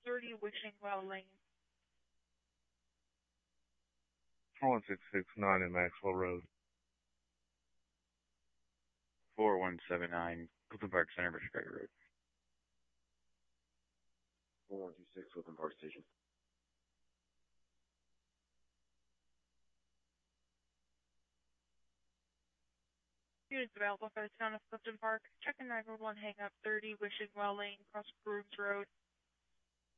30 Wishing Well Lane. 1669 in Maxwell Road. 4179 Clifton Park Center, Chicago Road. 4126 Clifton Park Station. Units available for the town of Clifton Park. Check in 911, hang up 30 Wishing Well Lane, across Brooms Road.